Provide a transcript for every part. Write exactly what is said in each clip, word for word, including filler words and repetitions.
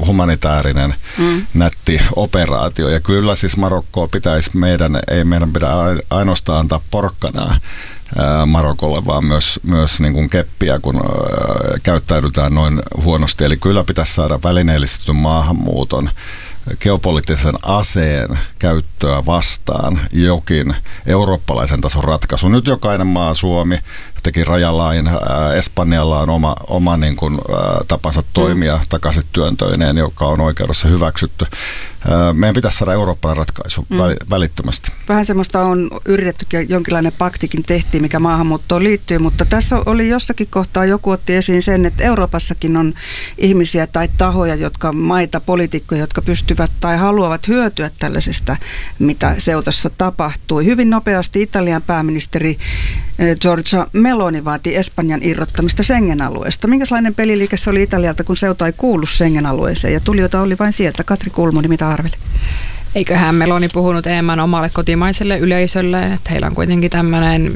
humanitaarinen mm. nätti operaatio. Ja kyllä siis Marokkoa pitäisi meidän, ei meidän pidä ainoastaan antaa porkkanaa Marokolle, vaan myös, myös niin kuin keppiä, kun käyttäydytään noin huonosti. Eli kyllä pitäisi saada välineellistetyn maahanmuuton geopoliittisen aseen käyttöä vastaan jokin eurooppalaisen tason ratkaisu. Nyt jokainen maa, Suomi teki rajalain, Espanjalla on oma, oma niin kuin, tapansa toimia mm. takaisin työntöineen, joka on oikeudessa hyväksytty. Meidän pitäisi saada eurooppalainen ratkaisu mm. välittömästi. Vähän semmoista on yritettykin, jonkinlainen paktikin tehtiin, mikä maahanmuuttoon liittyy, mutta tässä oli jossakin kohtaa, joku otti esiin sen, että Euroopassakin on ihmisiä tai tahoja, jotka maita, poliitikkoja, jotka pystyvät tai haluavat hyötyä tällaisesta, mitä Ceutassa tapahtui. Hyvin nopeasti Italian pääministeri Giorgia Meloni vaati Espanjan irrottamista Schengen-alueesta. Minkälainen peliliike se oli Italialta, kun Ceuta ei kuulu Schengen-alueeseen ja tulijoita oli vain sieltä? Katri Kulmuni, mitä arveli? Eiköhän Meloni puhunut enemmän omalle kotimaiselle yleisölle, että heillä on kuitenkin tämmöinen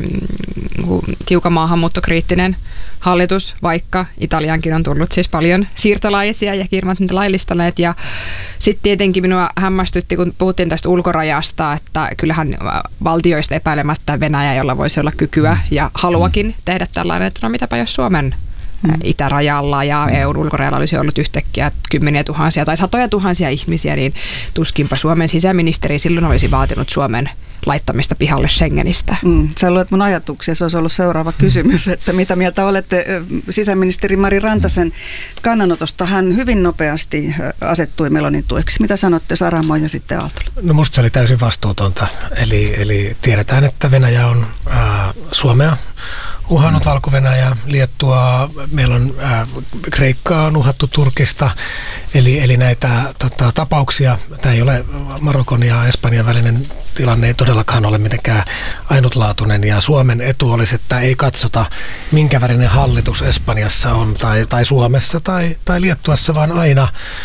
tiukan maahanmuuttokriittinen hallitus, vaikka Italiankin on tullut siis paljon siirtolaisia ja kirmat niitä laillistaneet. Ja sitten tietenkin minua hämmästytti, kun puhuttiin tästä ulkorajasta, että kyllähän valtioista epäilemättä Venäjä, jolla voisi olla kykyä ja haluakin tehdä tällainen, että no mitäpä jos Suomen Mm. itärajalla ja E U:n ulkorajalla olisi ollut yhtäkkiä kymmeniä tuhansia tai satoja tuhansia ihmisiä, niin tuskinpa Suomen sisäministeri silloin olisi vaatinut Suomen laittamista pihalle Schengenistä. Mm, sä luet mun ajatuksia, se olisi ollut seuraava kysymys, että mitä mieltä olette sisäministeri Mari Rantasen kannanotosta. Hän hyvin nopeasti asettui Melonin tueksi. Mitä sanotte Saramo ja sitten Aaltola? No musta se oli täysin vastuutonta. Eli, eli tiedetään, että Venäjä on ää, Suomea uhannut, Valko-Venäjä, Liettua, meillä on ää, Kreikkaa on uhattu Turkista, eli, eli näitä tota, tapauksia, tämä ei ole Marokon ja Espanjan välinen tilanne, ei todellakaan ole mitenkään ainutlaatuinen, ja Suomen etu olisi, että ei katsota minkä värinen hallitus Espanjassa on, tai, tai Suomessa, tai, tai Liettuassa, vaan aina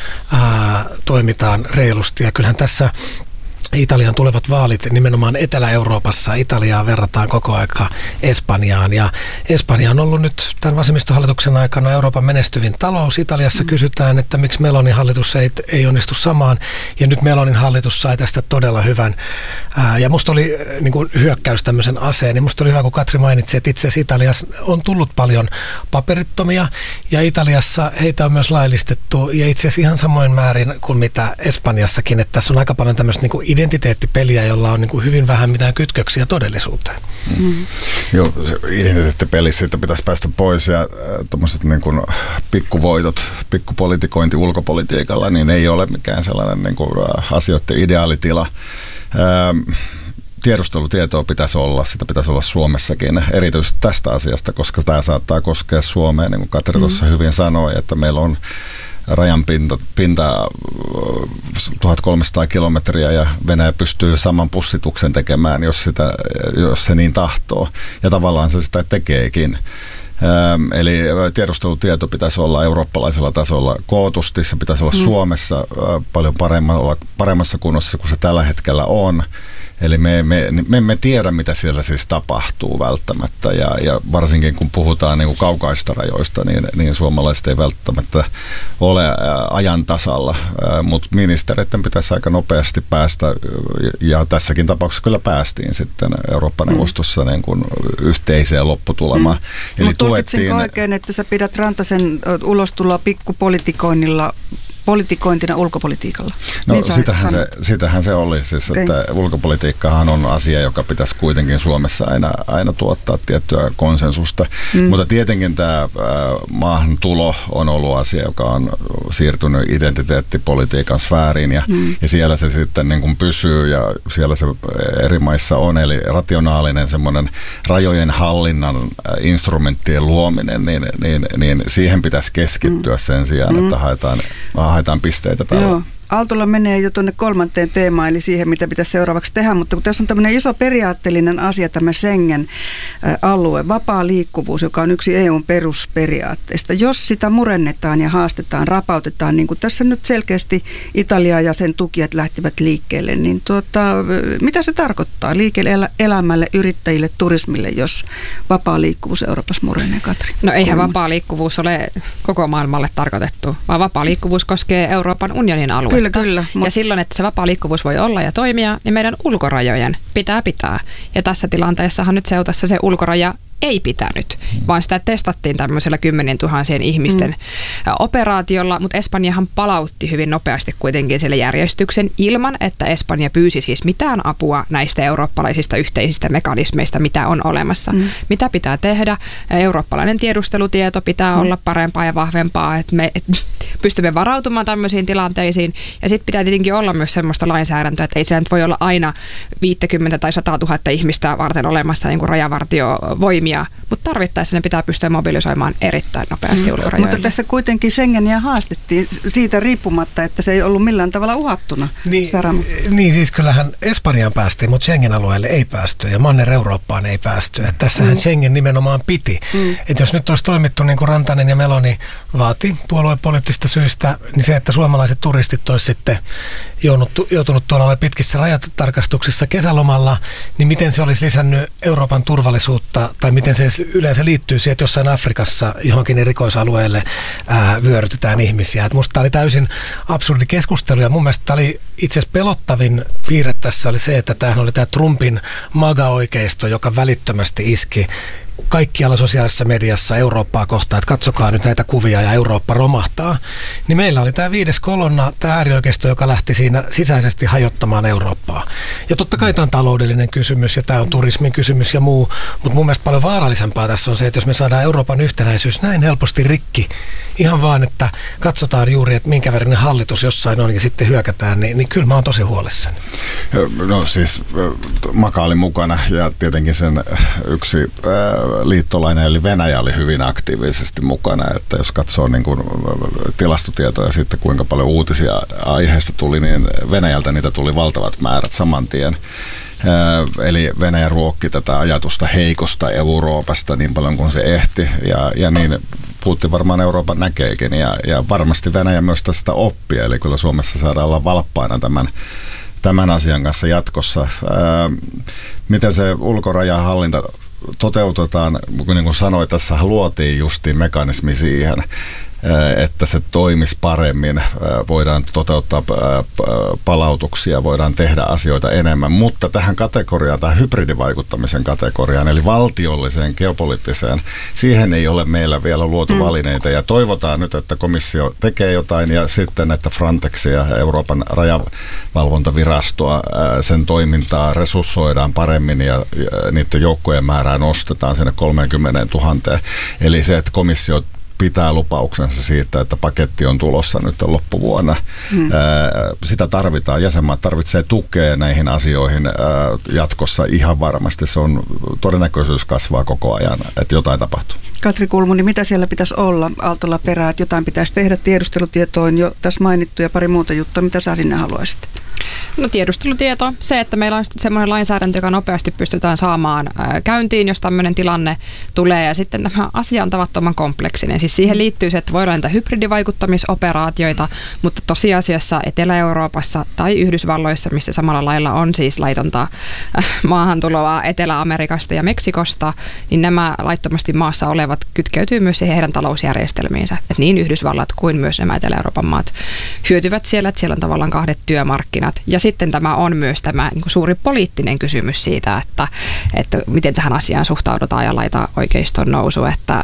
ää, toimitaan reilusti, ja kyllähän tässä Italian tulevat vaalit nimenomaan Etelä-Euroopassa. Italiaa verrataan koko aika Espanjaan, ja Espanja on ollut nyt tämän vasemmistohallituksen aikana Euroopan menestyvin talous. Italiassa mm. kysytään, että miksi Melonin hallitus ei, ei onnistu samaan, ja nyt Melonin hallitus sai tästä todella hyvän. Ää, ja musta oli niin kuin hyökkäys tämmöisen aseen, niin musta oli hyvä, kun Katri mainitsi, että itse asiassa Italiassa on tullut paljon paperittomia, ja Italiassa heitä on myös laillistettu, ja itse asiassa ihan samoin määrin kuin mitä Espanjassakin, että tässä on aika paljon tämmöistä niin kuin identiteettipeliä, jolla on niin kuin hyvin vähän mitään kytköksiä todellisuuteen. Mm. Joo, identiteettipelissä siitä pitäisi päästä pois, ja tuommoiset niin kuin pikkuvoitot, pikkupolitikointi ulkopolitiikalla, niin ei ole mikään sellainen niin kuin asioiden ideaalitila. Ähm, Tiedustelutietoa pitäisi olla, sitä pitäisi olla Suomessakin, erityisesti tästä asiasta, koska tämä saattaa koskea Suomea, niin kuin Katri tuossa mm. hyvin sanoi, että meillä on rajan pinta, pinta tuhatkolmesataa kilometriä, ja Venäjä pystyy saman pussituksen tekemään, jos, sitä, jos se niin tahtoo. Ja tavallaan se sitä tekeekin. Ähm, eli tiedustelutieto pitäisi olla eurooppalaisella tasolla kootusti, se pitäisi olla mm. Suomessa äh, paljon paremmassa kunnossa kuin se tällä hetkellä on. Eli me, me, me emme tiedä, mitä siellä siis tapahtuu välttämättä, ja, ja varsinkin kun puhutaan niin kuin kaukaista rajoista, niin, niin suomalaiset ei välttämättä ole ajan tasalla, mutta ministereiden pitäisi aika nopeasti päästä, ja tässäkin tapauksessa kyllä päästiin sitten Eurooppa-neuvostossa niin kuin yhteiseen lopputulemaan. Mm. Eli mutta tulkitsinko oikein, että sä pidät Rantasen ulostuloa pikkupolitikoinnilla politikointina ulkopolitiikalla? No niin sitähän, se, sitähän se oli, siis, okay. Että ulkopolitiikkahan on asia, joka pitäisi kuitenkin Suomessa aina, aina tuottaa tiettyä konsensusta, mm. mutta tietenkin tämä äh, maahan tulo on ollut asia, joka on siirtynyt identiteettipolitiikan sfääriin, ja, mm. ja siellä se sitten niin kuin pysyy, ja siellä se eri maissa on, eli rationaalinen semmoinen rajojen hallinnan äh, instrumenttien luominen, niin, niin, niin siihen pitäisi keskittyä mm. sen sijaan, mm. että haetaan haetaan pisteitä täällä. Joo. Aaltolla menee jo tuonne kolmanteen teemaan, eli siihen, mitä pitäisi seuraavaksi tehdä, mutta kun tässä on tämmöinen iso periaatteellinen asia, tämä Schengen-alue, vapaa liikkuvuus, joka on yksi E U:n perusperiaatteista. Jos sitä murennetaan ja haastetaan, rapautetaan, niin kuin tässä nyt selkeästi Italia ja sen tukijat lähtivät liikkeelle, niin tuota, mitä se tarkoittaa liike-elämälle, yrittäjille, turismille, jos vapaa liikkuvuus Euroopassa murenee, Katri? No eihän vapaa liikkuvuus ole koko maailmalle tarkoitettu, vaan vapaa liikkuvuus koskee Euroopan unionin aluetta. Kyllä, kyllä. Ja silloin, että se vapaa liikkuvuus voi olla ja toimia, niin meidän ulkorajojen pitää pitää. Ja tässä tilanteessahan nyt Ceutassa se ulkoraja ei pitänyt, vaan sitä testattiin tämmöisellä kymmenien tuhansien ihmisten mm. operaatiolla, mutta Espanjahan palautti hyvin nopeasti kuitenkin sille järjestyksen ilman, että Espanja pyysi siis mitään apua näistä eurooppalaisista yhteisistä mekanismeista, mitä on olemassa. Mm. Mitä pitää tehdä? Eurooppalainen tiedustelutieto pitää mm. olla parempaa ja vahvempaa, että me pystymme varautumaan tämmöisiin tilanteisiin. Ja sitten pitää tietenkin olla myös semmoista lainsäädäntöä, että ei se nyt voi olla aina viisikymmentä tai sata tuhatta ihmistä varten olemassa niin kuin rajavartiovoimia, mutta tarvittaessa ne pitää pystyä mobilisoimaan erittäin nopeasti mm. ulkorajoille. Mutta tässä kuitenkin Schengeniä haastettiin siitä riippumatta, että se ei ollut millään tavalla uhattuna. Niin, niin siis kyllähän Espanjaan päästiin, mutta Schengen-alueelle ei päästy ja Manner-Eurooppaan ei päästy. Että tässähän mm. Schengen nimenomaan piti. Mm. Että jos nyt olisi toimittu niin kuin Rantanen ja Meloni vaati puoluepoliittista syistä, niin se, että suomalaiset turistit olisi sitten joutunut, joutunut tuolla pitkissä rajatarkastuksissa kesälomalla, niin miten se olisi lisännyt Euroopan turvallisuutta tai miten se yleensä liittyy siihen, että jossain Afrikassa johonkin erikoisalueelle ää, vyörytetään ihmisiä. Et musta tämä oli täysin absurdi keskustelu ja mun mielestä tämä oli itse asiassa pelottavin piirre tässä oli se, että tämähän oli tämä Trumpin MAGA-oikeisto, joka välittömästi iski kaikkialla sosiaalisessa mediassa Eurooppaa kohtaan, että katsokaa nyt näitä kuvia ja Eurooppa romahtaa, niin meillä oli tämä viides kolonna, tämä äärioikeisto, joka lähti siinä sisäisesti hajottamaan Eurooppaa. Ja totta kai tämä on taloudellinen kysymys ja tämä on turismin kysymys ja muu, mutta mun mielestä paljon vaarallisempaa tässä on se, että jos me saadaan Euroopan yhtenäisyys näin helposti rikki, ihan vaan, että katsotaan juuri, että minkä värinen hallitus jossain on ja sitten hyökätään, niin, niin kyllä mä oon tosi huolissani. No siis Maka oli mukana ja tietenkin sen yksi liittolainen eli Venäjä oli hyvin aktiivisesti mukana, että jos katsoo niin kuin tilastotietoja sitten kuinka paljon uutisia aiheesta tuli, niin Venäjältä niitä tuli valtavat määrät saman tien. Eli Venäjä ruokki tätä ajatusta heikosta Euroopasta niin paljon kuin se ehti ja, ja niin Putin varmaan Euroopan näkeekin ja, ja varmasti Venäjä myös tästä oppii, eli kyllä Suomessa saadaan olla valppaina tämän tämän asian kanssa jatkossa. Ää, miten se ulkorajahallinta toteutetaan, niin kuin sanoin, tässä luotiin justiin mekanismi siihen, että se toimisi paremmin, voidaan toteuttaa palautuksia, voidaan tehdä asioita enemmän, mutta tähän kategoriaan, tähän hybridivaikuttamisen kategoriaan, eli valtiolliseen, geopoliittiseen, siihen ei ole meillä vielä luotu mm. välineitä, ja toivotaan nyt, että komissio tekee jotain, ja sitten, että Frontexia ja Euroopan rajavalvontavirastoa, sen toimintaa resurssoidaan paremmin, ja niiden joukkojen määrää nostetaan sinne kolmekymmentätuhatta, eli se, että komissio pitää lupauksensa siitä, että paketti on tulossa nyt loppuvuonna. Hmm. Sitä tarvitaan. Jäsenmaat tarvitsee tukea näihin asioihin jatkossa ihan varmasti. Se on, todennäköisyys kasvaa koko ajan, että jotain tapahtuu. Katri Kulmuni, mitä siellä pitäisi olla Aaltolla perää, että jotain pitäisi tehdä tiedustelutietoon jo tässä mainittu ja pari muuta juttua. Mitä sä sinne haluaisit? No tiedustelutieto, se, että meillä on semmoinen lainsäädäntö, joka nopeasti pystytään saamaan käyntiin, jos tämmöinen tilanne tulee. Ja sitten tämä asia on tavattoman kompleksinen. Siis siihen liittyy se, että voidaan näitä hybridivaikuttamisoperaatioita, mutta tosiasiassa Etelä-Euroopassa tai Yhdysvalloissa, missä samalla lailla on siis laitonta maahantuloa Etelä-Amerikasta ja Meksikosta, niin nämä laittomasti maassa olevat kytkeytyy myös siihen heidän talousjärjestelmiinsä. Että niin Yhdysvallat kuin myös nämä Etelä-Euroopan maat hyötyvät siellä, että siellä on tavallaan kahdet työmarkkinat. Ja sitten tämä on myös tämä niin kuin suuri poliittinen kysymys siitä, että, että miten tähän asiaan suhtaudutaan ja laita oikeiston nousu, että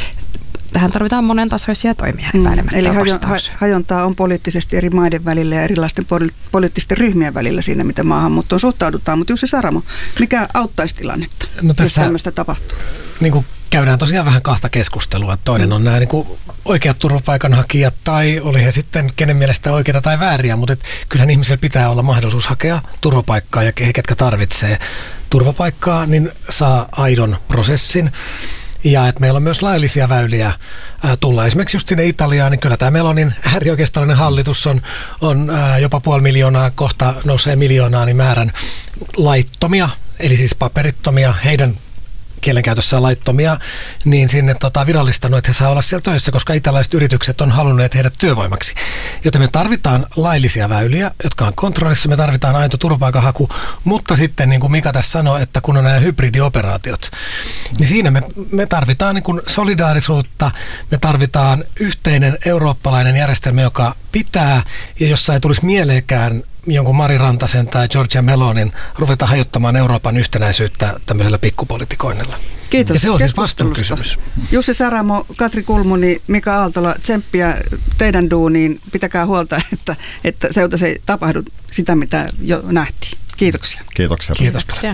tähän tarvitaan monentasoisia toimia epäilemättä. Eli hajo, hajontaa on poliittisesti eri maiden välillä ja erilaisten poli- poliittisten ryhmien välillä siinä, miten maahanmuuttoon suhtaudutaan. Mutta Jussi Saramo, mikä auttaisi tilannetta, no tässä, jos tämmöistä tapahtuu? Niin kuin käydään tosiaan vähän kahta keskustelua. Toinen on nämä niin kuin oikeat turvapaikanhakijat tai oli he sitten kenen mielestä oikeita tai vääriä, mutta et kyllähän ihmisellä pitää olla mahdollisuus hakea turvapaikkaa ja he, ketkä tarvitsee turvapaikkaa, niin saa aidon prosessin. ja että meillä on myös laillisia väyliä ää, tulla. Esimerkiksi just sinne Italiaan, niin kyllä tämä Melonin äärioikeistolainen hallitus on, on ää, jopa puoli miljoonaa, kohta nousee miljoonaa niin määrän laittomia, eli siis paperittomia, heidän kielenkäytössä laittomia, niin sinne tota, virallistanut, että he saa olla siellä töissä, koska italialaiset yritykset on halunneet heidät työvoimaksi. Joten me tarvitaan laillisia väyliä, jotka on kontrollissa, me tarvitaan aito turvapaikanhaku, mutta sitten niin kuin Mika tässä sanoi, että kun on nämä hybridioperaatiot, niin siinä me, me tarvitaan niin kuin solidaarisuutta, me tarvitaan yhteinen eurooppalainen järjestelmä, joka pitää, ja jossa ei tulisi mieleenkään jonkun Mari Rantasen tai Giorgia Melonin ruveta hajottamaan Euroopan yhtenäisyyttä tämmöisellä pikkupolitikoinnilla. Kiitos ja se on siis keskustelusta. vastuukysymys. Jussi Saramo, Katri Kulmuni, Mika Aaltola, tsemppiä teidän duuniin. Pitäkää huolta, että, että seutassa ei tapahdu sitä, mitä jo nähtiin. Kiitoksia. Kiitoksia. Kiitoksia.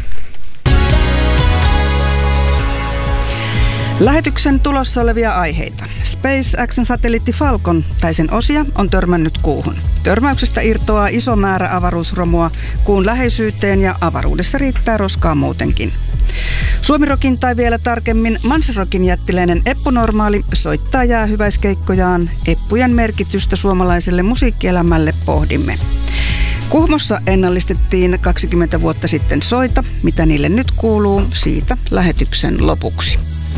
Lähetyksen tulossa olevia aiheita. SpaceXn satelliitti Falcon tai sen osia on törmännyt kuuhun. Törmäyksestä irtoaa iso määrä avaruusromua kuun läheisyyteen ja avaruudessa riittää roskaa muutenkin. Suomirokin tai vielä tarkemmin Manserokin jättiläinen Eppu Normaali soittaa jäähyväiskeikkojaan. Eppujen merkitystä suomalaiselle musiikkielämälle pohdimme. Kuhmossa ennallistettiin kaksikymmentä vuotta sitten soita. Mitä niille nyt kuuluu, siitä lähetyksen lopuksi.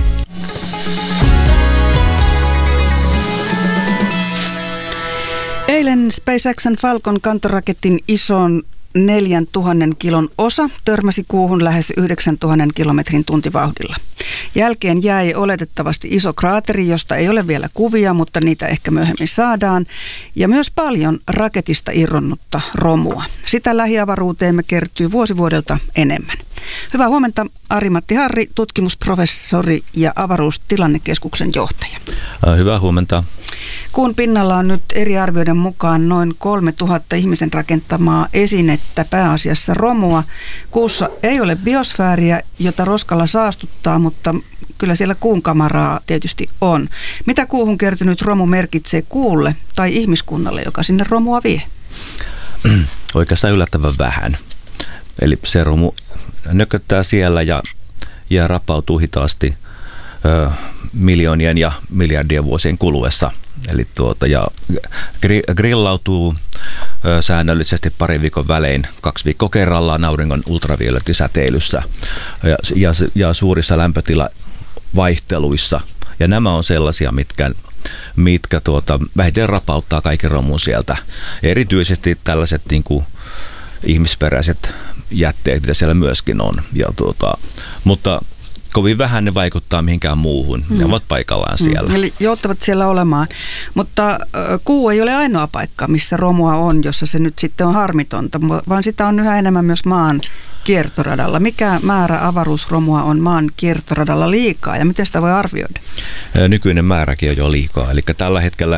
Eilen SpaceXn Falcon kantoraketin ison neljäntuhannen kilon osa törmäsi kuuhun lähes yhdeksäntuhannen kilometrin tuntivauhdilla. Jälkeen jäi oletettavasti iso kraateri, josta ei ole vielä kuvia, mutta niitä ehkä myöhemmin saadaan. Ja myös paljon raketista irronnutta romua. Sitä lähiavaruuteemme kertyy vuosi vuodelta enemmän. Hyvää huomenta, Ari-Matti Harri, tutkimusprofessori ja avaruustilannekeskuksen johtaja. Hyvää huomenta. Kuun pinnalla on nyt eri arvioiden mukaan noin kolmetuhatta ihmisen rakentamaa esinettä, pääasiassa romua. Kuussa ei ole biosfääriä, jota roskalla saastuttaa, mutta kyllä siellä kuun kamaraa tietysti on. Mitä kuuhun kertynyt romu merkitsee kuulle tai ihmiskunnalle, joka sinne romua vie? Oikeastaan yllättävän vähän. Eli se romu nököttää siellä ja, ja rapautuu hitaasti ö, miljoonien ja miljardien vuosien kuluessa. Eli tuota, ja grillautuu ö, säännöllisesti parin viikon välein, kaksi viikkoa kerrallaan auringon ultraviolettisäteilyssä ja, ja, ja suurissa lämpötilavaihteluissa. Ja nämä on sellaisia, mitkä, mitkä tuota, vähiten rapauttaa kaiken romun sieltä. Erityisesti tällaiset niin kuin ihmisperäiset jätteet, mitä siellä myöskin on. Ja tuota, mutta kovin vähän ne vaikuttaa mihinkään muuhun. Ne mm. ovat paikallaan siellä. Mm. Eli jouttavat siellä olemaan. Mutta äh, kuu ei ole ainoa paikka, missä romua on, jossa se nyt sitten on harmitonta, vaan sitä on yhä enemmän myös maan kiertoradalla. Mikä määrä avaruusromua on maan kiertoradalla liikaa ja miten sitä voi arvioida? Nykyinen määräkin on jo liikaa. Eli tällä hetkellä äh,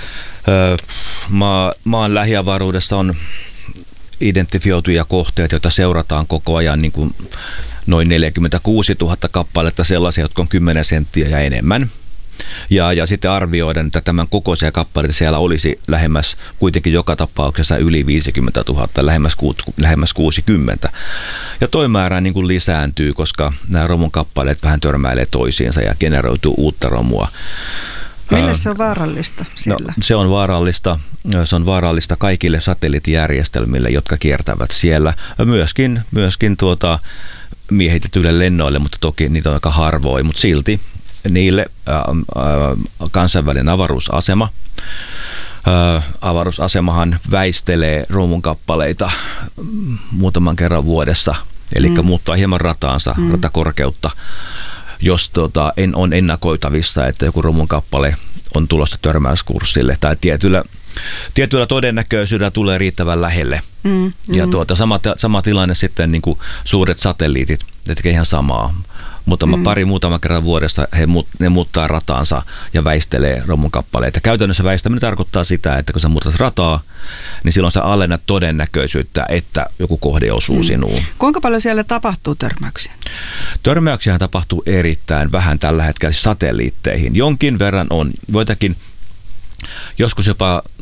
maa, maan lähiavaruudessa on identifioituja kohteita, joita seurataan koko ajan niin kuin noin neljäkymmentäkuusituhatta kappaletta sellaisia, jotka on kymmenen senttiä ja enemmän. Ja, ja sitten arvioidaan, että tämän kokoisia kappaleita siellä olisi lähemmäs kuitenkin joka tapauksessa yli viisikymmentätuhatta, lähemmäs, lähemmäs kuusikymmentä. Ja toi määrä niin kuin lisääntyy, koska nämä romun kappaleet vähän törmäilee toisiinsa ja generoituu uutta romua. Mille se on vaarallista siellä? No, se on vaarallista. Se on vaarallista kaikille satelliittijärjestelmille, jotka kiertävät siellä. Myöskin, myöskin tuota, miehitetyille lennoille, mutta toki niitä on aika harvoin, mutta silti niille ää, ää, kansainvälinen avaruusasema. Ää, avaruusasemahan väistelee romun kappaleita muutaman kerran vuodessa, eli mm. muuttaa hieman rataansa, mm. ratakorkeutta. Jos tota, en, on ennakoitavissa, että joku romun kappale on tulossa törmäyskurssille tai tietyllä, tietyllä todennäköisyydellä tulee riittävän lähelle. Mm, mm. Ja tuota, sama, sama tilanne sitten niin kuin suuret satelliitit, ne tekee ihan samaa. Mutta mm. pari muutama kerran vuodesta he, ne muuttaa rataansa ja väistelee romun kappaleita. Käytännössä väistäminen tarkoittaa sitä, että kun sä muutat rataa, niin silloin sä alennat todennäköisyyttä, että joku kohde osuu mm. sinuun. Kuinka paljon siellä tapahtuu törmäyksiä? Törmäyksiä tapahtuu erittäin vähän tällä hetkellä satelliitteihin. Jonkin verran on, joitakin, joskus jopa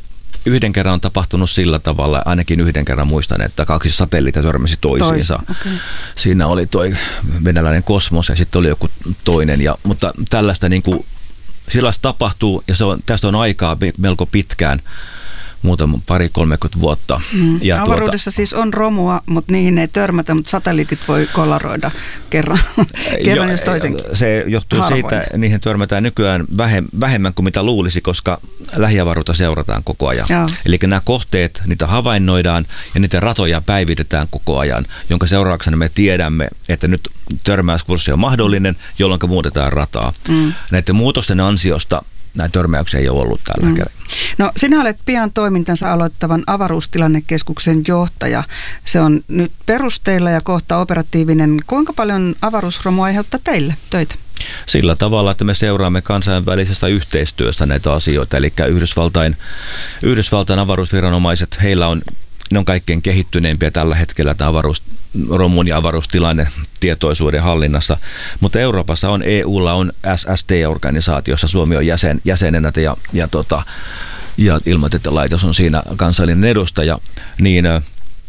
yhden kerran on tapahtunut sillä tavalla, ainakin yhden kerran muistan, että kaksi satelliittia törmäsi toisiinsa. Tois, okay. Siinä oli toi venäläinen Kosmos ja sitten oli joku toinen, ja, mutta tällaista niin kuin, sellaista tapahtuu ja se on, tästä on aikaa melko pitkään. Muutama pari kolmekymmentä vuotta. Mm. Ja avaruudessa tuota, siis on romua, mutta niihin ei törmätä, mutta satelliitit voi kolaroida kerran, kerran jo, jos toisenkin. Se johtuu harvoin siitä, että niihin törmätään nykyään vähemmän kuin mitä luulisi, koska lähiavaruutta seurataan koko ajan. Joo. Eli nämä kohteet, niitä havainnoidaan ja niitä ratoja päivitetään koko ajan, jonka seurauksena me tiedämme, että nyt törmäyskurssi on mahdollinen, jolloin muutetaan rataa. Mm. Näiden muutosten ansiosta näitä törmäyksiä ei ole ollut tällä mm. kertaa. No sinä olet pian toimintansa aloittavan avaruustilannekeskuksen johtaja. Se on nyt perusteilla ja kohta operatiivinen. Kuinka paljon avaruusromu aiheuttaa teille töitä? Sillä tavalla, että me seuraamme kansainvälisestä yhteistyöstä näitä asioita. Eli Yhdysvaltain, Yhdysvaltain avaruusviranomaiset, heillä on ne on kaikkein kehittyneimpiä tällä hetkellä tämä avaruusromun ja avaruustilanne tietoisuuden hallinnassa, mutta Euroopassa on E U:lla on S S T-organisaatio, jossa Suomi on jäsen, jäsenenä ja, ja, tota, ja ilmatietelaitos on siinä kansallinen edustaja, niin ö,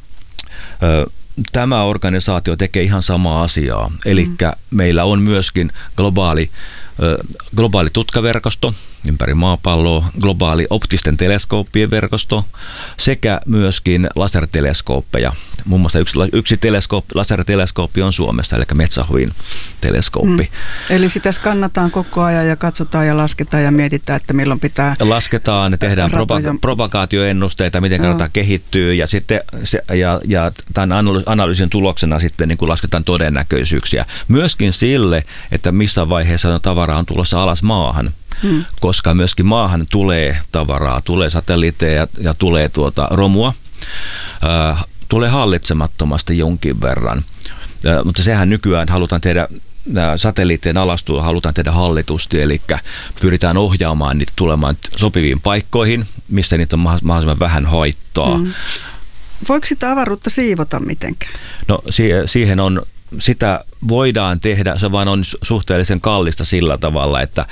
ö, tämä organisaatio tekee ihan samaa asiaa, eli mm. meillä on myöskin globaali globaali tutkaverkosto ympäri maapalloa, globaali optisten teleskooppien verkosto sekä myöskin laserteleskooppeja. Muun muassa yksi, yksi teleskooppi, laserteleskooppi on Suomessa, eli Metsähovin teleskooppi. Hmm. Eli sitä skannataan koko ajan ja katsotaan ja lasketaan ja mietitään, että milloin pitää... Lasketaan, tehdään propaga- propagaatioennusteita, miten kannattaa kehittyä ja, sitten se, ja, ja tämän analyysin tuloksena sitten niin kuin lasketaan todennäköisyyksiä. Myöskin sille, että missä vaiheessa tavara on tulossa alas maahan. Hmm. Koska myöskin maahan tulee tavaraa, tulee satelliitteja ja, ja tulee tuota romua, äh, tulee hallitsemattomasti jonkin verran. Äh, mutta sehän nykyään halutaan tehdä, äh, satelliittien alastua halutaan tehdä hallitusti, eli pyritään ohjaamaan niitä tulemaan sopiviin paikkoihin, missä niitä on mahdollisimman vähän haittaa. Hmm. Voiko sitä avaruutta siivota mitenkään? No siihen on... Sitä voidaan tehdä, se vaan on suhteellisen kallista sillä tavalla, että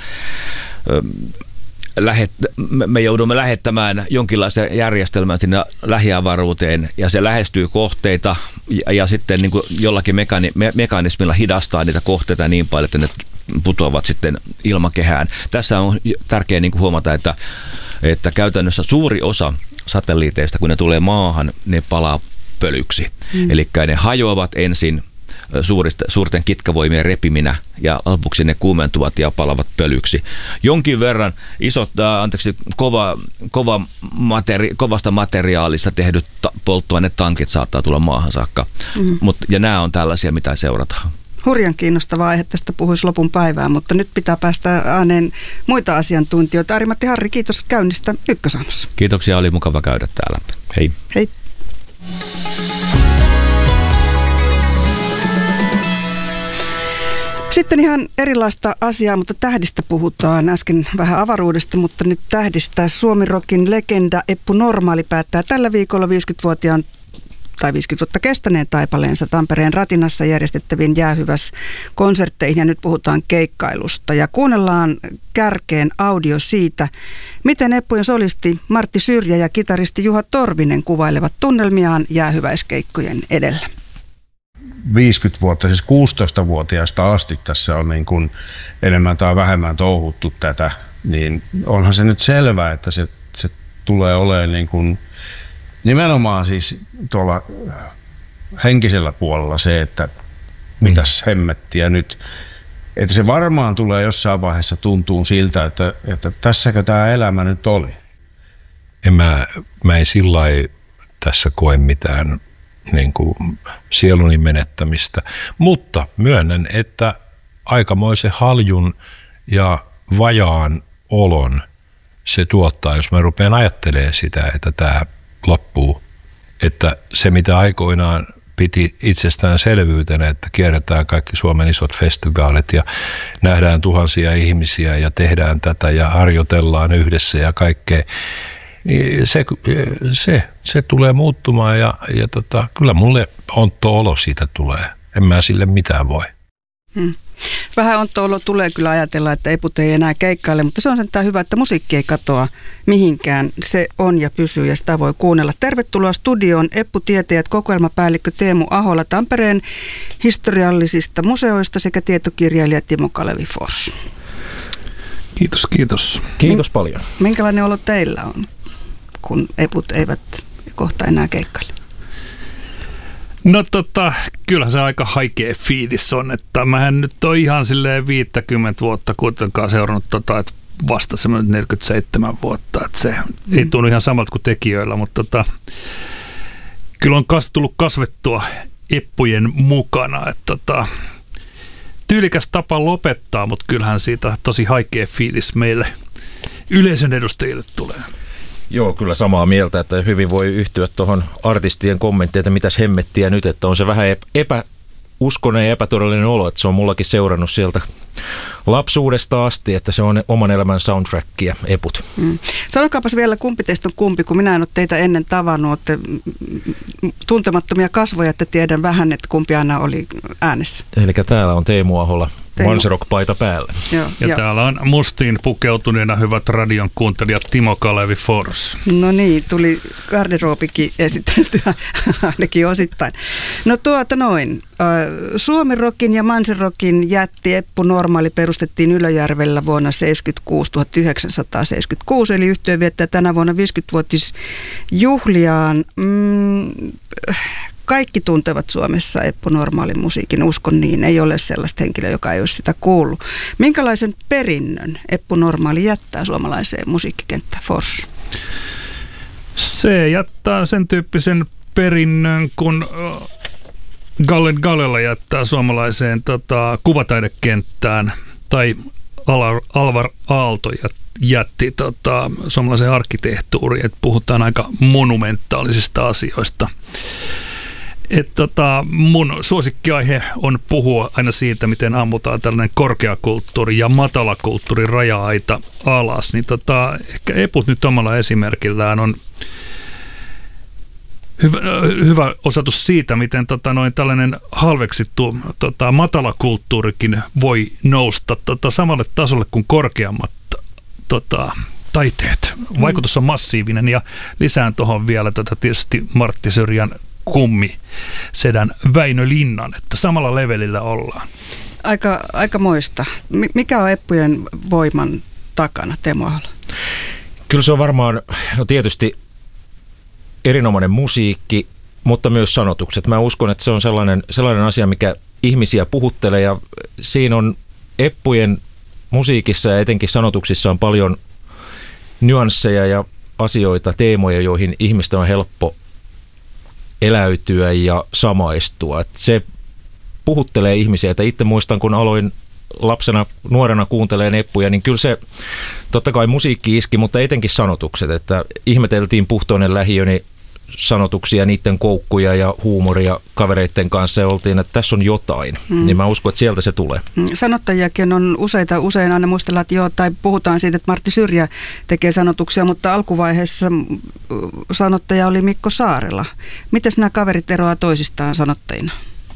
lähet, me joudumme lähettämään jonkinlaisen järjestelmän sinne lähiavaruuteen ja se lähestyy kohteita ja, ja sitten niin kuin jollakin mekani, me, mekanismilla hidastaa niitä kohteita niin paljon, että ne putoavat sitten ilmakehään. Tässä on tärkeää niin kuin huomata, että, että käytännössä suuri osa satelliiteista, kun ne tulee maahan, ne palaa pölyksi. Mm. Eli ne hajoavat ensin Suurista, suurten kitkavoimien repiminä ja lopuksi ne kuumentuvat ja palavat pölyksi. Jonkin verran isot, äh, anteeksi, kova, kova materi, kovasta materiaalista tehdyt ta- polttoainetankit saattaa tulla maahan saakka. Mm-hmm. Mut, ja nämä on tällaisia, mitä seurataan. Hurjan kiinnostava aihe, tästä puhuisi lopun päivää, mutta nyt pitää päästä ääneen muita asiantuntijoita. Ari-Matti Harri, kiitos käynnistä Ykkösaamussa. Kiitoksia, oli mukava käydä täällä. Hei. Hei. Sitten ihan erilaista asiaa, mutta tähdistä puhutaan. Äsken vähän avaruudesta, mutta nyt tähdistä. Suomi-rockin legenda Eppu Normaali päättää tällä viikolla viisikymmenvuotiaan tai viisikymmentä vuotta kestäneen taipaleensa Tampereen Ratinassa järjestettäviin jäähyväs-konsertteihin. Ja nyt puhutaan keikkailusta ja kuunnellaan kärkeen audio siitä, miten Eppujen solisti Martti Syrjä ja kitaristi Juha Torvinen kuvailevat tunnelmiaan jäähyväiskeikkojen edellä. viisikymmentä vuotta, siis kuusitoistavuotiaasta asti tässä on niin kuin enemmän tai vähemmän touhuttu tätä, niin onhan se nyt selvää, että se, se tulee olemaan niin kuin nimenomaan siis tuolla henkisellä puolella se, että mitäs hemmettiä nyt, että se varmaan tulee jossain vaiheessa tuntuu siltä, että, että tässäkö tämä elämä nyt oli. En mä, mä en sillä lailla tässä koe mitään niin kuin sieluni menettämistä, mutta myönnän, että aikamoisen haljun ja vajaan olon se tuottaa, jos mä rupean ajattelemaan sitä, että tämä loppuu. Että se, mitä aikoinaan piti itsestäänselvyytenä, että kierretään kaikki Suomen isot festivaalit ja nähdään tuhansia ihmisiä ja tehdään tätä ja harjoitellaan yhdessä ja kaikkea, niin se, se, se tulee muuttumaan ja, ja tota, kyllä mulle ontto olo siitä tulee. En mä sille mitään voi. Hmm. Vähän ontto olo tulee kyllä ajatella, että Eput ei enää keikkaile, mutta se on sentään hyvä, että musiikki ei katoa mihinkään. Se on ja pysyy ja sitä voi kuunnella. Tervetuloa studioon Eppu-tietäjät kokoelmapäällikkö Teemu Ahola Tampereen historiallisista museoista sekä tietokirjailija Timo Kalevi-Fors. Kiitos, kiitos. Kiitos paljon. Minkälainen olo teillä on, kun Eput eivät kohta enää keikkaile? No tota, kyllähän se aika haikea fiilis on, että mähän nyt on ihan silleen viittäkymmentä vuotta kuitenkaan seurannut tota, että vasta semmoinen neljäkymmentäseitsemän vuotta, että se mm. ei tunnu ihan samalta kuin tekijöillä, mutta tota, kyllä on kas, tullut kasvettua Eppujen mukana, että tota, tyylikäs tapa lopettaa, mutta kyllähän siitä tosi haikea fiilis meille yleisön edustajille tulee. Joo, kyllä samaa mieltä, että hyvin voi yhtyä tuohon artistien kommenttiin, että mitäs hemmettiä nyt, että on se vähän epäuskonen ja epätodellinen olo, että se on mullakin seurannut sieltä lapsuudesta asti, että se on oman elämän soundtrackia, Eput. Mm. Sanokaapas vielä, kumpi teistä on kumpi, kun minä en ole teitä ennen tavannut, olette tuntemattomia kasvoja, että tiedän vähän, että kumpi aina oli äänessä. Eli täällä on Teemu Ahola, Manserock-paita päällä. Joo, ja jo. Täällä on mustiin pukeutuneena hyvät radion kuuntelijat Timo Kalevi-Fors. No niin, tuli garderoobikin esiteltyä ainakin osittain. No tuota noin, Suomi-rockin ja Manserockin jätti Eppu Normaali perustettiin Ylöjärvellä vuonna tuhatyhdeksänsataaseitsemänkymmentäkuusi, eli yhtye viettää tänä vuonna viisikymmentävuotisjuhliaan. Mm, Kaikki tuntevat Suomessa Eppu Normaalin musiikin, uskon niin. Ei ole sellaista henkilöä, joka ei olisi sitä kuullut. Minkälaisen perinnön Eppu Normaali jättää suomalaiseen musiikkikenttään, Fors? Se jättää sen tyyppisen perinnön, kun Gallen Galella jättää suomalaiseen tota, kuvataidekenttään, tai Alvar Aalto jätti tota, suomalaiseen arkkitehtuuriin, että puhutaan aika monumentaalisista asioista. Et tota, mun suosikkiaihe on puhua aina siitä, miten ammutaan tällainen korkeakulttuuri ja matalakulttuurin raja-aita alas. Niin tota, ehkä Eput nyt omalla esimerkillään on hyvä, hyvä osoitus siitä, miten tota, noin tällainen halveksittu tota, matalakulttuurikin voi nousta tota, samalle tasolle kuin korkeammat tota, taiteet. Vaikutus on massiivinen ja lisään tuohon vielä tota, tietysti Martti Syrjän kummi sedän Väinö Linnan, että samalla levelillä ollaan. Aika, aika moista. Mikä on Eppujen voiman takana, Teemu Ahola? Kyllä se on varmaan, no tietysti erinomainen musiikki, mutta myös sanotukset. Mä uskon, että se on sellainen, sellainen asia, mikä ihmisiä puhuttelee, ja siinä on Eppujen musiikissa ja etenkin sanotuksissa on paljon nyansseja ja asioita, teemoja, joihin ihmistä on helppo eläytyä ja samaistua. Että se puhuttelee ihmisiä. Että itse muistan, kun aloin lapsena, nuorena kuunteleen Eppuja, niin kyllä se totta kai musiikki iski, mutta etenkin sanotukset. Että ihmeteltiin Puhtoinen lähiöni sanotuksia, niiden koukkuja ja huumoria kavereiden kanssa ja oltiin, että tässä on jotain. Mm. Niin mä uskon, että sieltä se tulee. Sanottajiakin on useita, usein aina muistellaan, että joo, tai puhutaan siitä, että Martti Syrjä tekee sanotuksia, mutta alkuvaiheessa sanottaja oli Mikko Saarela. Mites nämä kaverit eroaa toisistaan sanottajina?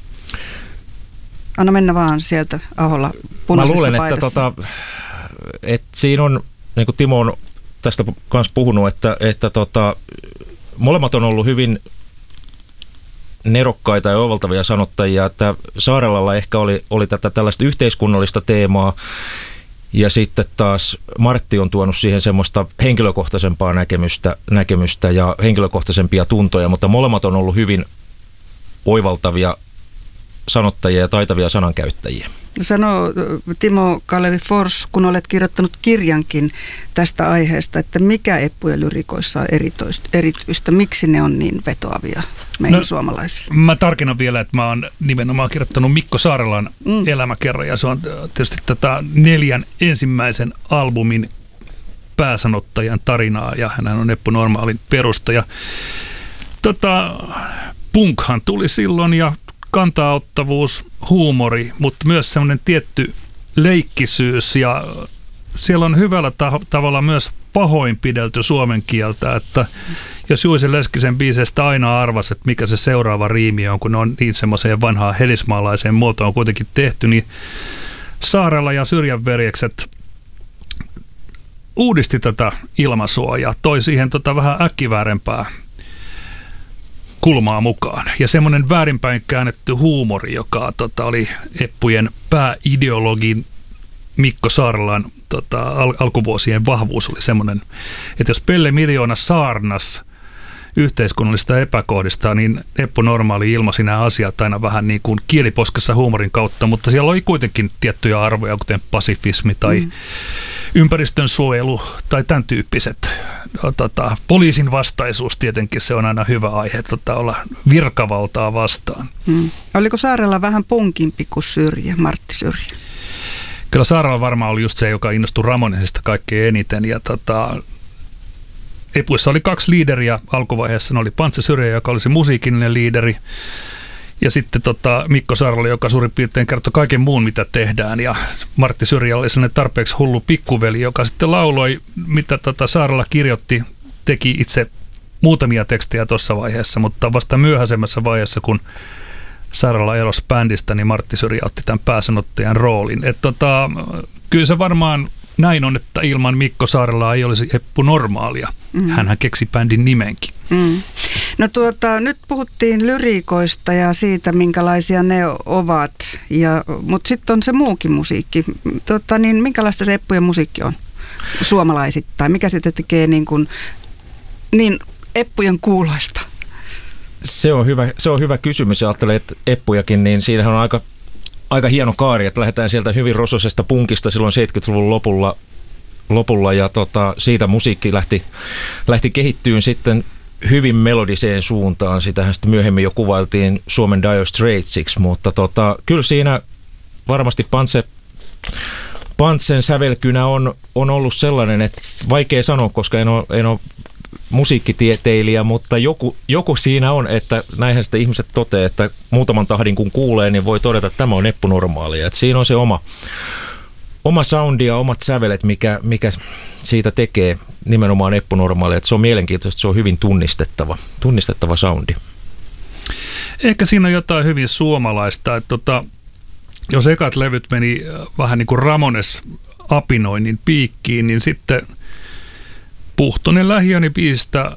Anna mennä vaan sieltä Aholla punaisessa paidassa. Mä luulen, että, tota, että siinä on, niin kuin Timo on tästä kanssa puhunut, että, että tota, molemmat on ollut hyvin nerokkaita ja oivaltavia sanottajia, että Saarelalla ehkä oli, oli tätä tällaista yhteiskunnallista teemaa, ja sitten taas Martti on tuonut siihen semmoista henkilökohtaisempaa näkemystä, näkemystä ja henkilökohtaisempia tuntoja, mutta molemmat on ollut hyvin oivaltavia sanottajia ja taitavia sanankäyttäjiä. Sano Timo Kalevi-Fors, kun olet kirjoittanut kirjankin tästä aiheesta, että mikä Eppujen lyrikoissa on erityistä, miksi ne on niin vetoavia meihin no, suomalaisille? Mä tarkennan vielä, että mä oon nimenomaan kirjoittanut Mikko Saarelan mm. elämäkerran, ja se on tietysti tätä neljän ensimmäisen albumin pääsanottajan tarinaa, ja hän on Eppu Normaalin perustaja. Tota, punkhan tuli silloin, ja kantaottavuus, huumori, mutta myös semmoinen tietty leikkisyys, ja siellä on hyvällä ta- tavalla myös pahoinpidelty suomen kieltä, että jos Juice Leskisen biiseistä aina arvasi, että mikä se seuraava riimi on, kun ne on niin semmoiseen vanhaan helismaalaiseen muotoon kuitenkin tehty, niin Saarella ja Syrjän veljekset uudisti tätä ilmaisua ja toi siihen tota vähän äkkiväärempää kulmaa mukaan. Ja semmoinen väärinpäin käännetty huumori, joka tota, oli Eppujen pääideologin Mikko Saaralan tota, al- alkuvuosien vahvuus oli semmoinen, että jos Pelle Miljoona saarnas yhteiskunnallista epäkohdista, niin Eppu Normaali ilmaisi nämä asiat aina vähän niin kuin kieliposkessa huumorin kautta, mutta siellä oli kuitenkin tiettyjä arvoja, kuten pasifismi tai mm. ympäristönsuojelu tai tämän tyyppiset. No, tota, poliisin vastaisuus tietenkin, se on aina hyvä aihe tota, olla virkavaltaa vastaan. Mm. Oliko Saarella vähän punkimpi kuin Syrjä, Martti Syrjä? Kyllä Saarella varmaan oli just se, joka innostui Ramonesista kaikkein eniten ja tota, Epuissa oli kaksi liideriä alkuvaiheessa. Ne oli Pantse Syrjä, joka oli se musiikillinen liideri, ja sitten tota Mikko Saarala, joka suurin piirtein kertoi kaiken muun, mitä tehdään. Ja Martti Syrjä oli sellainen tarpeeksi hullu pikkuveli, joka sitten lauloi, mitä tota Saarala kirjoitti, teki itse muutamia tekstejä tuossa vaiheessa, mutta vasta myöhäisemmässä vaiheessa, kun Saarala erosi bändistä, niin Martti Syrjä otti tämän pääsanottajan roolin. Et tota, kyllä se varmaan näin on, että ilman Mikko Saarelaa ei olisi Eppu Normaalia. Mm. Hänhän keksi bändin nimenkin. Mm. No tuota, nyt puhuttiin lyriikoista ja siitä, minkälaisia ne ovat, ja, mutta sitten on se muukin musiikki. Tuota, niin minkälaista se Eppujen musiikki on suomalaisittain? Mikä sitä tekee niin, kuin, niin Eppujen kuuloista? Se on hyvä, se on hyvä kysymys. Ajattelee, että Eppujakin, niin siinähän on aika Aika hieno kaari, että lähdetään sieltä hyvin rososesta punkista silloin seitsemänkymmentäluvun lopulla, lopulla ja tota, siitä musiikki lähti, lähti kehittyyn sitten hyvin melodiseen suuntaan. Sitähän sitten myöhemmin jo kuvailtiin Suomen Dire Straitsiksi, mutta tota, kyllä siinä varmasti Pantse, Pantsen sävelkynä on, on ollut sellainen, että vaikea sanoa, koska en ole, en ole musiikkitieteilijä, mutta joku, joku siinä on, että näinhän sitten ihmiset toteaa, että muutaman tahdin kun kuulee, niin voi todeta, että tämä on Eppu Normaalia. Että siinä on se oma, oma soundi ja omat sävelet, mikä, mikä siitä tekee nimenomaan Eppu Normaalia. Että se on mielenkiintoista, se on hyvin tunnistettava, tunnistettava soundi. Ehkä siinä on jotain hyvin suomalaista, että tota, jos ekat levyt meni vähän niin kuin Ramones apinoinnin piikkiin, niin sitten Puhtonen lähiöni biisistä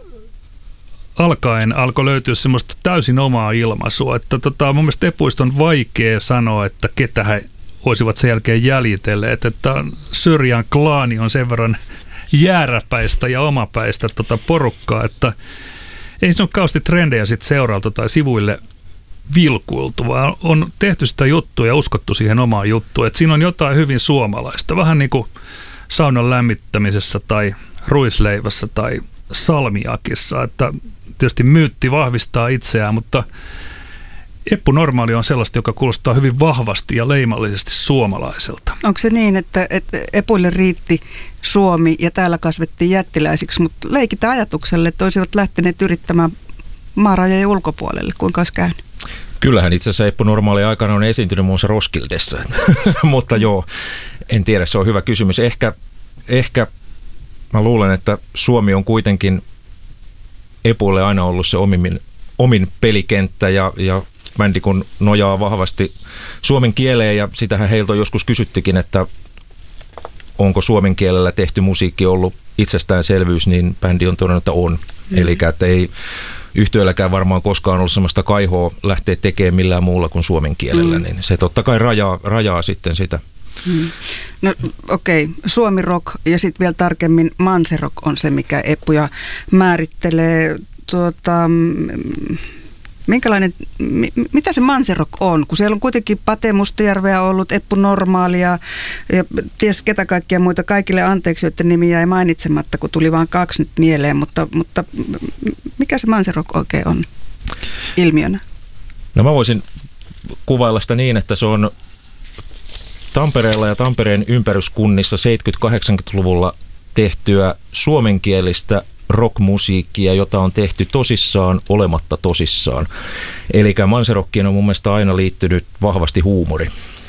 alkaen alkoi löytyä semmoista täysin omaa ilmaisua, että tota, mun mielestä Epuista on vaikea sanoa, että ketä he olisivat sen jälkeen jäljitelleet, että Syrjän klaani on sen verran jääräpäistä ja omapäistä tota porukkaa, että ei se ole kauheasti trendejä sit seurailtu tai sivuille vilkuiltu, vaan on tehty sitä juttua ja uskottu siihen omaan juttuun, että siinä on jotain hyvin suomalaista, vähän niin kuin saunan lämmittämisessä tai ruisleivässä tai salmiakissa, että tietysti myytti vahvistaa itseään, mutta Eppu Normaali on sellaista, joka kuulostaa hyvin vahvasti ja leimallisesti suomalaiselta. Onko se niin, että, että Epuille riitti Suomi ja täällä kasvettiin jättiläisiksi, mutta leikitään ajatukselle, että olisivat lähteneet yrittämään maarajojen ulkopuolelle, kuinka olisi käynyt? Kyllähän itse asiassa Eppu Normaali aikana on esiintynyt muun muassa Roskildessa, mutta joo, en tiedä, se on hyvä kysymys. Ehkä, ehkä mä luulen, että Suomi on kuitenkin Epuille aina ollut se omin, omin pelikenttä ja, ja bändi kun nojaa vahvasti suomen kieleen ja sitähän heiltä on joskus kysyttikin, että onko suomen kielellä tehty musiikki ollut itsestäänselvyys, niin bändi on todennut, että on. Mm. Eli että ei yhtyeelläkään varmaan koskaan ollut sellaista kaihoa lähteä tekemään millään muulla kuin suomen kielellä, mm. niin se totta kai rajaa, rajaa sitten sitä. Hmm. No okei, okay. Suomi rock ja sitten vielä tarkemmin manserock on se, mikä Eppuja määrittelee. Tuota, minkälainen, mitä se manserock on? Kun siellä on kuitenkin Pate Mustajärveä ollut, Eppu Normaalia ja ties ketä kaikkia muita, kaikille anteeksi, joiden nimiä ei mainitsematta, kun tuli vain kaksi nyt mieleen, mutta, mutta mikä se manserock oikein on ilmiönä? No mä voisin kuvailla sitä niin, että se on Tampereella ja Tampereen ympäryskunnissa seitsemänkymmentä-kahdeksankymmentäluvulla tehtyä suomenkielistä rockmusiikkia, jota on tehty tosissaan olematta tosissaan. Eli manserockiin on mun mielestä aina liittynyt vahvasti huumori.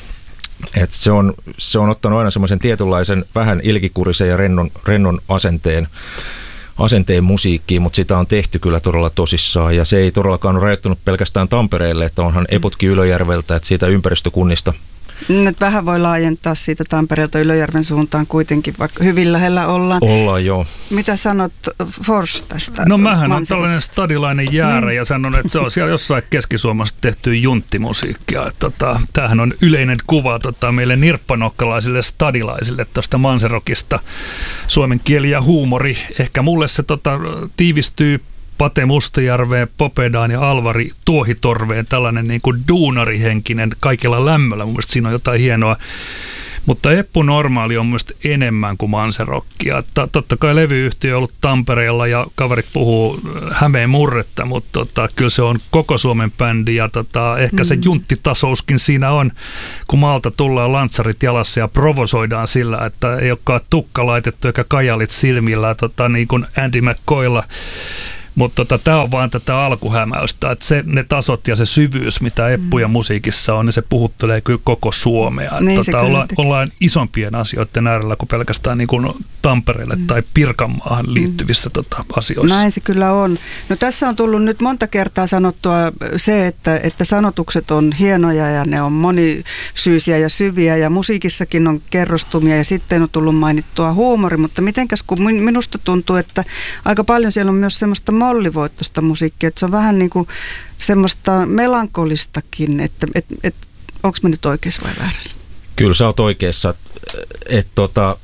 Et se, on, se on ottanut aina semmoisen tietynlaisen vähän ilkikurisen ja rennon, rennon asenteen, asenteen musiikkiin, mutta sitä on tehty kyllä todella tosissaan. Ja se ei todellakaan ole rajoittunut pelkästään Tampereelle, että onhan Eputkin Ylöjärveltä, että siitä ympäristökunnista Nyt vähän voi laajentaa siitä Tampereelta Ylöjärven suuntaan kuitenkin, vaikka hyvin lähellä ollaan. Ollaan, joo. Mitä sanot Fors tästä? No mähän on tällainen stadilainen jäärä niin. Ja sanon, että se on siellä jossain Keski-Suomessa tehty junttimusiikkia. Tota, tämähän on yleinen kuva tota, meille nirppanokkalaisille stadilaisille tuosta Manserokista. Suomen kieli ja huumori. Ehkä mulle se tota, tiivistyy Pate Mustajärveen, Popedaan ja Alvari Tuohitorveen, tällainen niin kuin duunarihenkinen kaikilla lämmöllä. Mun mielestä siinä on jotain hienoa. Mutta Eppu Normaali on mun mielestä enemmän kuin Manserokkia. Totta kai levyyhtiö on ollut Tampereella ja kaverit puhuu Hämeen murretta, mutta tota, kyllä se on koko Suomen bändi ja tota, ehkä mm. se junttitasouskin siinä on, kun maalta tullaan lantsarit jalassa ja provosoidaan sillä, että ei olekaan tukka laitettu eikä kajalit silmillä, tota, niin kuin Andy McCoylla. Mutta tota, tämä on vaan tätä alkuhämäystä, että se, ne tasot ja se syvyys, mitä Eppuja musiikissa on, niin se puhuttelee kyllä koko Suomea. Niin tota, olla, ollaan isompien asioiden äärellä kuin pelkästään niin kuin Tampereelle mm. tai Pirkanmaahan liittyvissä mm. tota, asioissa. Näin se kyllä on. No tässä on tullut nyt monta kertaa sanottua se, että, että sanotukset on hienoja ja ne on monisyisiä ja syviä ja musiikissakin on kerrostumia ja sitten on tullut mainittua huumori, mutta mitenkäs kun minusta tuntuu, että aika paljon siellä on myös semmoista mollivoittoista musiikkia, että se on vähän niin kuin semmoista melankolistakin, että et, et, onko mä nyt oikeassa vai väärässä? Kyllä sä oot oikeassa, että tota,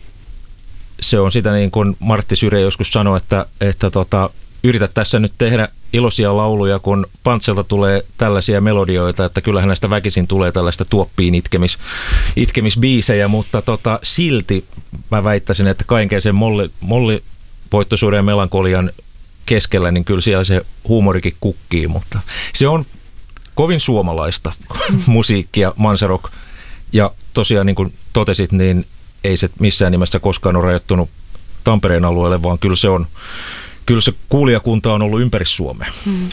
se on sitä niin kuin Martti Syrjä joskus sanoi, että, että tota, yritä tässä nyt tehdä iloisia lauluja, kun Pantselta tulee tällaisia melodioita, että kyllähän näistä väkisin tulee tällaista tuoppiin itkemis, itkemisbiisejä, mutta tota, silti mä väittäisin, että kaiken sen molli, mollivoittoisuuden ja melankolian keskellä, niin kyllä siellä se huumorikin kukkii, mutta se on kovin suomalaista musiikkia, Manserok. Ja tosiaan niin kuin totesit, niin ei se missään nimessä koskaan ole rajoittunut Tampereen alueelle, vaan kyllä se on, kyllä se kuulijakunta on ollut ympäri Suomea. Mm.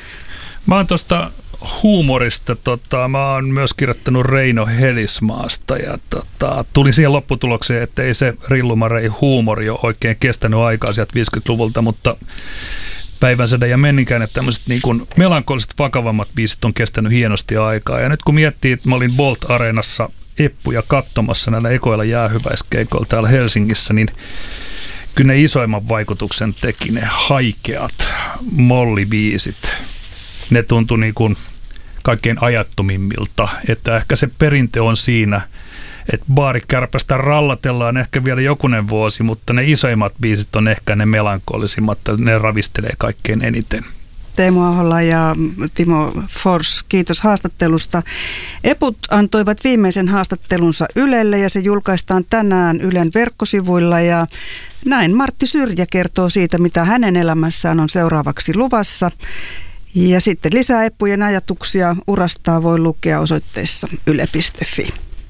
Mä oon tuosta huumorista, tota, mä oon myös kirjoittanut Reino Helismaasta ja tota, tulin siihen lopputulokseen, että ei se Rillumarei huumori ole oikein kestänyt aikaa sieltä viisikymmentäluvulta, mutta Päivänsäde ja Menninkäinen, tämmöiset niin kuin melankoliset vakavammat biisit on kestänyt hienosti aikaa. Ja nyt kun miettii, että mä olin Bolt-areenassa Eppuja katsomassa näillä ekoilla jäähyväiskeikoilla täällä Helsingissä, niin kyllä ne isoimman vaikutuksen teki ne haikeat mollibiisit. Ne tuntui niin kuin kaikkein ajattomimmilta, että ehkä se perinte on siinä, että baarikärpästä rallatellaan ehkä vielä jokunen vuosi, mutta ne isoimmat biisit on ehkä ne melankolisimmat, ne ravistelee kaikkein eniten. Teemu Ahola ja Timo Fors, kiitos haastattelusta. Eput antoivat viimeisen haastattelunsa Ylelle ja se julkaistaan tänään Ylen verkkosivuilla ja näin Martti Syrjä kertoo siitä, mitä hänen elämässään on seuraavaksi luvassa. Ja sitten lisää Eppujen ajatuksia urastaa voi lukea osoitteessa yle piste fi.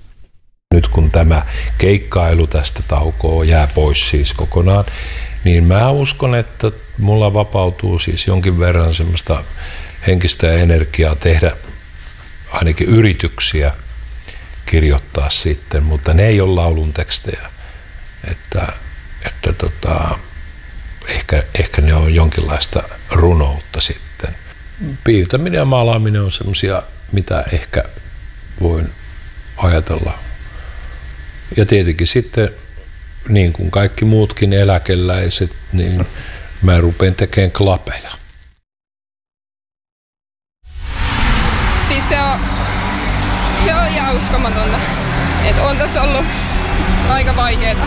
Nyt kun tämä keikkailu tästä taukoa jää pois siis kokonaan, niin mä uskon, että mulla vapautuu siis jonkin verran semmoista henkistä energiaa tehdä ainakin yrityksiä kirjoittaa sitten, mutta ne ei ole laulun tekstejä. Että, että tota, ehkä, ehkä ne on jonkinlaista runoutta sitten. Piirtäminen ja maalaaminen on semmoisia, mitä ehkä voin ajatella. Ja tietenkin sitten, niin kuin kaikki muutkin eläkeläiset, niin mä rupean tekemään klapeja. Siis se on, se on ihan uskomatonta. Että on tässä ollut aika vaikeeta.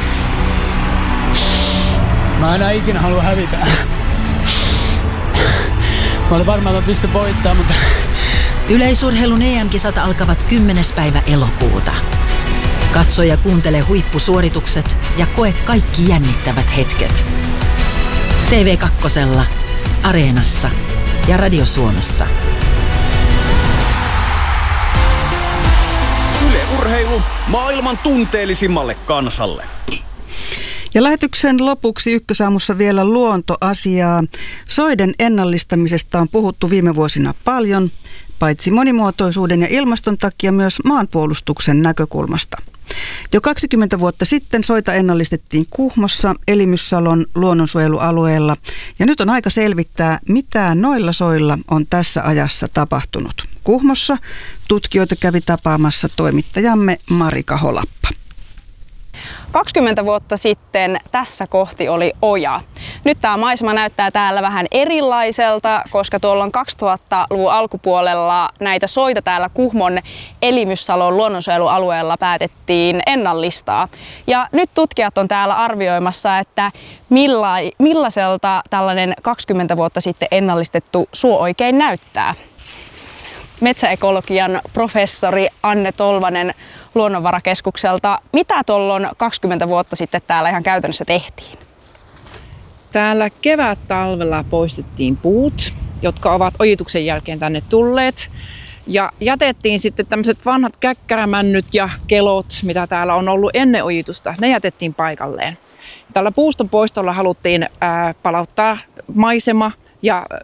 Mä enää ikinä halua hävitä. Mä olin varmaan, että mä pystyn voittamaan, mutta... Yleisurheilun E M-kisat alkavat kymmenes päivä elokuuta. Katso ja kuuntele huippusuoritukset ja koe kaikki jännittävät hetket. T V kaksi, Areenassa ja Radio Suomessa. Yle Urheilu maailman tunteellisimmalle kansalle. Ja lähetyksen lopuksi Ykkösaamussa vielä luontoasiaa. Soiden ennallistamisesta on puhuttu viime vuosina paljon, paitsi monimuotoisuuden ja ilmaston takia myös maanpuolustuksen näkökulmasta. Jo kaksikymmentä vuotta sitten soita ennallistettiin Kuhmossa Elimyssalon luonnonsuojelualueella ja nyt on aika selvittää, mitä noilla soilla on tässä ajassa tapahtunut. Kuhmossa. Tutkijoita kävi tapaamassa toimittajamme Marika Holappa. kaksikymmentä vuotta sitten tässä kohti oli oja. Nyt tämä maisema näyttää täällä vähän erilaiselta, koska tuolla kaksituhattaluvun alkupuolella näitä soita täällä Kuhmon Elimyssalon luonnonsuojelualueella päätettiin ennallistaa. Ja nyt tutkijat on täällä arvioimassa, että milla, millaiselta tällainen kaksikymmentä vuotta sitten ennallistettu suo oikein näyttää. Metsäekologian professori Anne Tolvanen Luonnonvarakeskukselta. Mitä tuolloin kaksikymmentä vuotta sitten täällä ihan käytännössä tehtiin? Täällä kevät-talvella poistettiin puut, jotka ovat ojituksen jälkeen tänne tulleet. Ja jätettiin sitten tämmöiset vanhat käkkärämännyt ja kelot, mitä täällä on ollut ennen ojitusta, ne jätettiin paikalleen. Tällä puuston poistolla haluttiin ää, palauttaa maisema ja